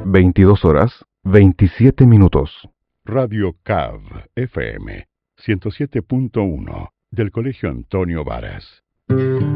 22 horas, 27 minutos. Radio CAV FM 107.1 del Colegio Antonio Varas.